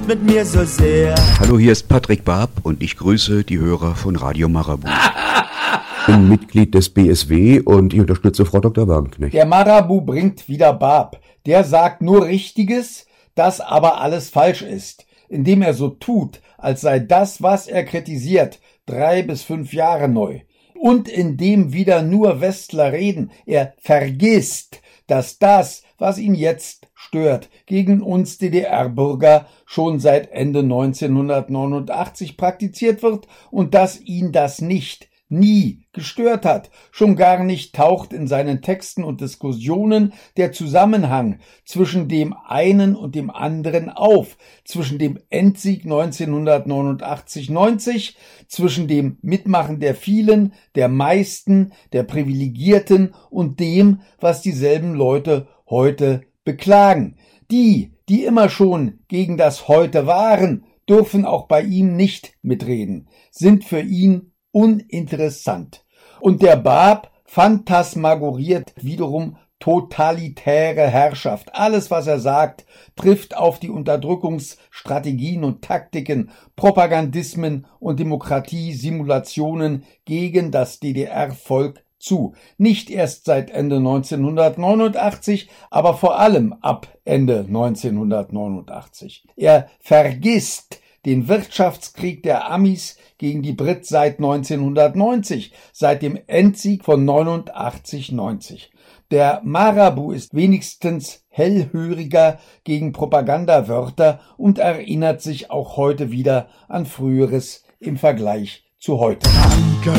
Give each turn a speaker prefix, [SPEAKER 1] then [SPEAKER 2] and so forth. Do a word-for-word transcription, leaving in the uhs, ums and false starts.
[SPEAKER 1] mit mir so sehr.
[SPEAKER 2] Hallo, hier ist Patrick Barb und ich grüße die Hörer von Radio Marabu.
[SPEAKER 3] Ich bin Mitglied des B S W und ich unterstütze Frau Doktor Wagenknecht.
[SPEAKER 4] Der Marabu bringt wieder Barb. Der sagt nur Richtiges, das aber alles falsch ist, indem er so tut, als sei das, was er kritisiert, drei bis fünf Jahre neu. Und indem wieder nur Westler reden, er vergisst, dass das, was ihn jetzt stört, gegen uns D D R-Bürger schon seit Ende neunzehnhundertneunundachtzig praktiziert wird und dass ihn das nicht, nie gestört hat, schon gar nicht taucht in seinen Texten und Diskussionen der Zusammenhang zwischen dem einen und dem anderen auf, zwischen dem Endsieg neunzehnhundertneunundachtzig neunzig, zwischen dem Mitmachen der vielen, der meisten, der Privilegierten und dem, was dieselben Leute heute beklagen. Die, die immer schon gegen das Heute waren, dürfen auch bei ihm nicht mitreden, sind für ihn uninteressant. Und der Barb phantasmagoriert wiederum totalitäre Herrschaft. Alles, was er sagt, trifft auf die Unterdrückungsstrategien und Taktiken, Propagandismen und Demokratiesimulationen gegen das D D R-Volk zu. Nicht erst seit Ende neunzehnhundertneunundachtzig, aber vor allem ab Ende neunzehnhundertneunundachtzig. Er vergisst den Wirtschaftskrieg der Amis gegen die Brit seit neunzehnhundertneunzig, seit dem Endsieg von neunundachtzig neunzig. Der Marabu ist wenigstens hellhöriger gegen Propagandawörter und erinnert sich auch heute wieder an Früheres im Vergleich zu heute.
[SPEAKER 1] Anker